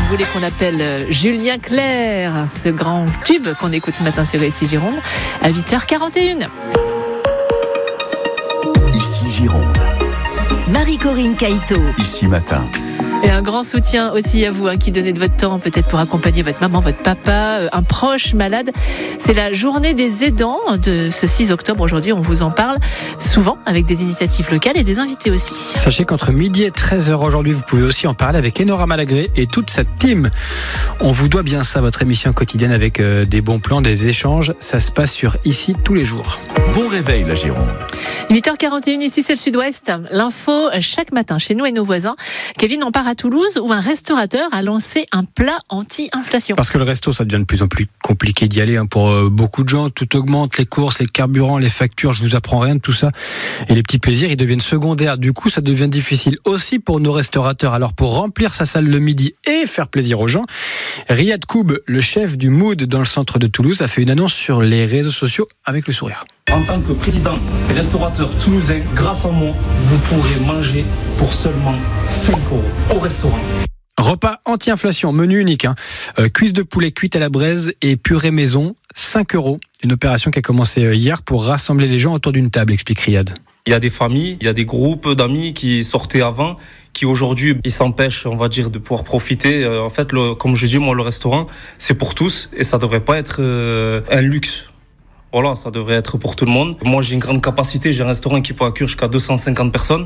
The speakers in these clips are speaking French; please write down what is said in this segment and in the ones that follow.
Vous voulez qu'on appelle Julien Clerc, ce grand tube qu'on écoute ce matin sur Ici Gironde, à 8h41. Ici Gironde. Marie-Corinne Caïto. Ici Matin. Et un grand soutien aussi à vous qui donnez de votre temps peut-être pour accompagner votre maman, votre papa, un proche malade. C'est la journée des aidants de ce 6 octobre. Aujourd'hui, on vous en parle souvent avec des initiatives locales et des invités aussi. Sachez qu'entre midi et 13h aujourd'hui, vous pouvez aussi en parler avec Enora Malagré et toute sa team. On vous doit bien ça, votre émission quotidienne avec des bons plans, des échanges. Ça se passe sur Ici tous les jours. Bon réveil la Gironde. 8h41, ici c'est le Sud-Ouest. L'info chaque matin chez nous et nos voisins. Kevin, on part à Toulouse où un restaurateur a lancé un plat anti-inflation. Parce que le resto, ça devient de plus en plus compliqué d'y aller pour beaucoup de gens. Tout augmente, les courses, les carburants, les factures. Je vous apprends rien de tout ça. Et les petits plaisirs, ils deviennent secondaires. Du coup, ça devient difficile aussi pour nos restaurateurs. Alors pour remplir sa salle le midi et faire plaisir aux gens, Riyad Koub, le chef du Mood dans le centre de Toulouse, a fait une annonce sur les réseaux sociaux avec le sourire. En tant que président des restaurateurs toulousains, grâce à moi, vous pourrez manger pour seulement 5 € au restaurant. Repas anti-inflation, menu unique. Cuisse de poulet cuite à la braise et purée maison, 5 €. Une opération qui a commencé hier pour rassembler les gens autour d'une table, explique Riyad. Il y a des familles, il y a des groupes d'amis qui sortaient avant, qui aujourd'hui, ils s'empêchent, on va dire, de pouvoir profiter. En fait, comme je dis, moi, le restaurant, c'est pour tous et ça devrait pas être un luxe. Voilà, ça devrait être pour tout le monde. Moi, j'ai une grande capacité, j'ai un restaurant qui peut accueillir jusqu'à 250 personnes.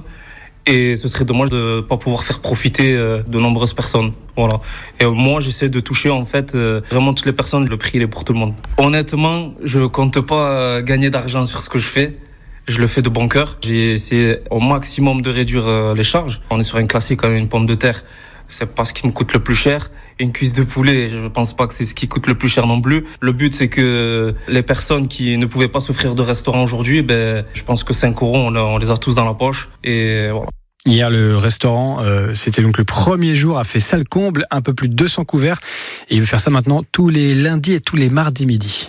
Et ce serait dommage de ne pas pouvoir faire profiter de nombreuses personnes. Voilà. Et moi, j'essaie de toucher, en fait, vraiment toutes les personnes. Le prix, il est pour tout le monde. Honnêtement, je ne compte pas gagner d'argent sur ce que je fais. Je le fais de bon cœur. J'ai essayé au maximum de réduire les charges. On est sur un classique, une pomme de terre. C'est pas ce qui me coûte le plus cher. Une cuisse de poulet, je pense pas que c'est ce qui coûte le plus cher non plus. Le but, c'est que les personnes qui ne pouvaient pas s'offrir de restaurant aujourd'hui, je pense que 5 €, on les a tous dans la poche. Et voilà. Hier, le restaurant, c'était donc le premier jour, a fait salle comble, un peu plus de 200 couverts. Et il veut faire ça maintenant tous les lundis et tous les mardis midi.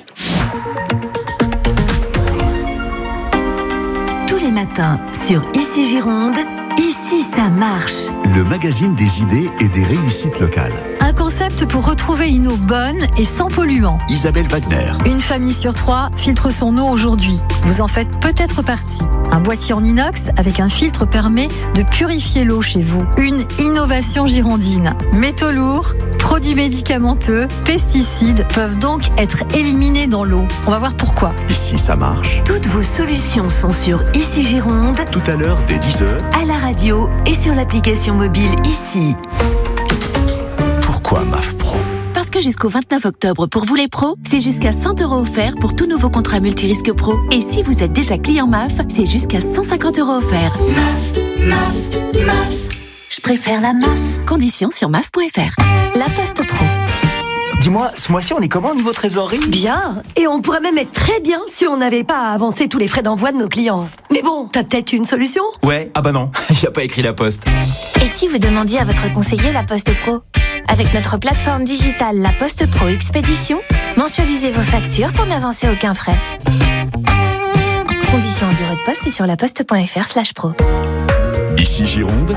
Tous les matins sur Ici Gironde, Ici ça marche. Le magazine des idées et des réussites locales. Un concept pour retrouver une eau bonne et sans polluants. Isabelle Wagner. Une famille sur 3 filtre son eau aujourd'hui. Vous en faites peut-être partie. Un boîtier en inox avec un filtre permet de purifier l'eau chez vous. Une innovation girondine. Métaux lourds, produits médicamenteux, pesticides peuvent donc être éliminés dans l'eau. On va voir pourquoi. Ici ça marche. Toutes vos solutions sont sur Ici Gironde. Tout à l'heure dès 10h. À la radio et sur l'application mobile Ici. Pourquoi MAF Pro ? Parce que jusqu'au 29 octobre, pour vous les pros, c'est jusqu'à 100 € offerts pour tout nouveau contrat multirisque pro. Et si vous êtes déjà client MAF, c'est jusqu'à 150 € offerts. MAF. Je préfère la MAF. Conditions sur maf.fr. La Poste Pro. Dis-moi, ce mois-ci, on est comment au niveau trésorerie ? Bien. Et on pourrait même être très bien si on n'avait pas à avancer tous les frais d'envoi de nos clients. Mais bon, t'as peut-être une solution ? Ouais, ah bah non, il a pas écrit la Poste. Et si vous demandiez à votre conseiller la Poste Pro ? Avec notre plateforme digitale La Poste Pro Expédition, mensualisez vos factures pour n'avancer aucun frais. Conditions au bureau de poste et sur laposte.fr/pro. Ici Gironde.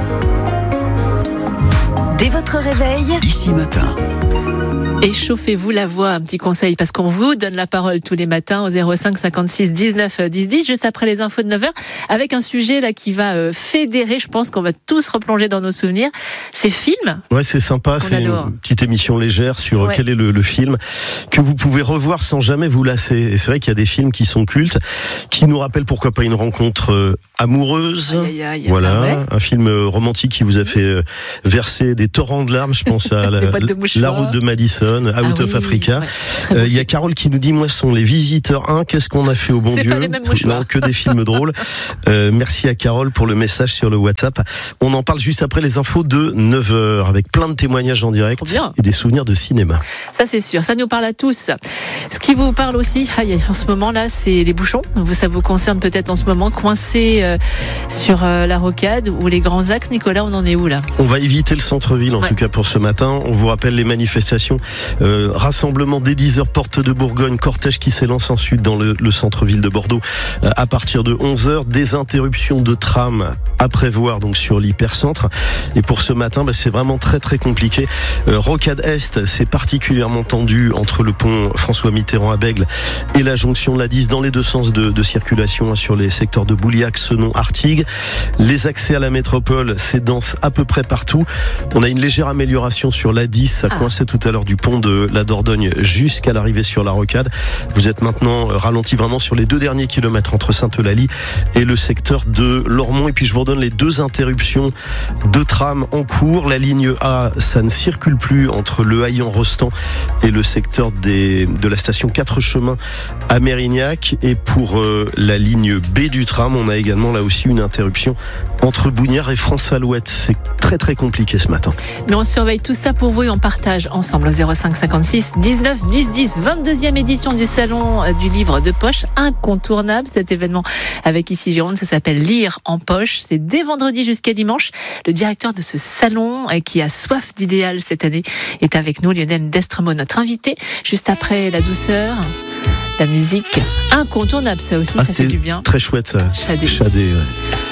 Dès votre réveil, Ici Matin. Échauffez-vous la voix, un petit conseil, parce qu'on vous donne la parole tous les matins au 05 56 19 10 10, juste après les infos de 9h, avec un sujet là qui va fédérer, je pense qu'on va tous replonger dans nos souvenirs, ces films. Ouais, c'est sympa, c'est une petite émission légère sur quel est le film que vous pouvez revoir sans jamais vous lasser. Et c'est vrai qu'il y a des films qui sont cultes, qui nous rappellent pourquoi pas une rencontre amoureuse. Voilà, un film romantique qui vous a fait verser des torrents de larmes, je pense à la route de Madison. Out of Africa. Il y a Carole qui nous dit, moi, ce sont les Visiteurs 1. Qu'est-ce qu'on a fait au bon Dieu? Pas les mêmes mouchoirs. Non, que des films drôles. Merci à Carole pour le message sur le WhatsApp. On en parle juste après les infos de 9h avec plein de témoignages en direct et des souvenirs de cinéma. Ça, c'est sûr. Ça nous parle à tous. Ce qui vous parle aussi, en ce moment-là, c'est les bouchons. Ça vous concerne peut-être en ce moment, coincé sur la rocade ou les grands axes. Nicolas, on en est où là? On va éviter le centre-ville, en tout cas pour ce matin. On vous rappelle les manifestations Rassemblement dès 10h, porte de Bourgogne, cortège qui s'élance ensuite dans le centre-ville de Bordeaux à partir de 11h. Des interruptions de tram à prévoir donc sur l'hypercentre. Et pour ce matin, c'est vraiment très très compliqué. Rocade Est, c'est particulièrement tendu entre le pont François Mitterrand à Bègles et la jonction de la 10 dans les deux sens de circulation sur les secteurs de Bouliac, Senon, Artigues. Les accès à la métropole, c'est dense à peu près partout. On a une légère amélioration sur la 10, ça coinçait tout à l'heure du pont de la Dordogne jusqu'à l'arrivée sur la Rocade. Vous êtes maintenant ralenti vraiment sur les 2 derniers kilomètres entre Sainte-Eulalie et le secteur de Lormont. Et puis je vous redonne les 2 interruptions de tram en cours. La ligne A, ça ne circule plus entre Le Haillan-Rostand et le secteur de la station 4 chemins à Mérignac. Et pour la ligne B du tram, on a également là aussi une interruption entre Bougnères et France-Alouette. C'est très très compliqué ce matin. Mais on surveille tout ça pour vous et on partage ensemble au 05 56 19 10 10. 22e édition du salon du livre de poche, incontournable cet événement avec Ici Gironde, ça s'appelle Lire en poche. C'est dès vendredi jusqu'à dimanche. Le directeur de ce salon qui a soif d'idéal cette année est avec nous, Lionel Destremaux, notre invité. Juste après la douceur, la musique incontournable, ça aussi, ça fait du bien. Très chouette ça. Shadé. Ouais.